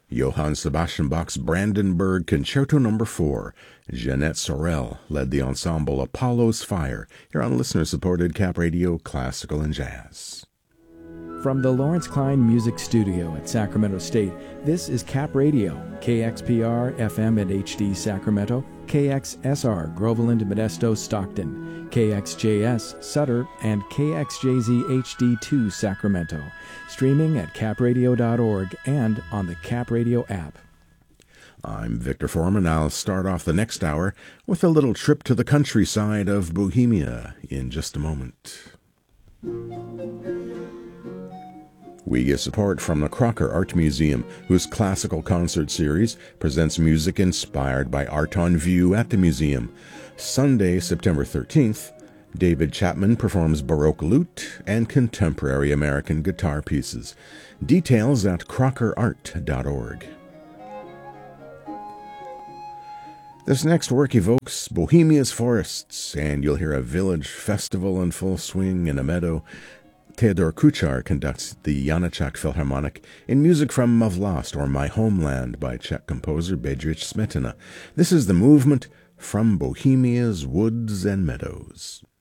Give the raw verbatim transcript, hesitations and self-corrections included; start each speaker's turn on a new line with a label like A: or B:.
A: Johann Sebastian Bach's Brandenburg Concerto Number four. Jeanette Sorel led the ensemble Apollo's Fire, here on listener-supported Cap Radio Classical and Jazz.
B: From the Lawrence Klein Music Studio at Sacramento State, this is Cap Radio, K X P R F M and H D Sacramento, K X S R Groveland, Modesto, Stockton, K X J S Sutter, and K X J Z H D two Sacramento. Streaming at cap radio dot org and on the Cap Radio app.
A: I'm Victor Foreman. I'll start off the next hour with a little trip to the countryside of Bohemia in just a moment. We get support from the Crocker Art Museum, whose classical concert series presents music inspired by art on view at the museum. Sunday, September thirteenth, David Chapman performs Baroque lute and contemporary American guitar pieces. Details at crocker art dot org. This next work evokes Bohemia's forests, and you'll hear a village festival in full swing in a meadow. Theodor Kuchar conducts the Janacek Philharmonic in music from Mavlast, or My Homeland, by Czech composer Bedřich Smetana. This is the movement From Bohemia's Woods and Meadows.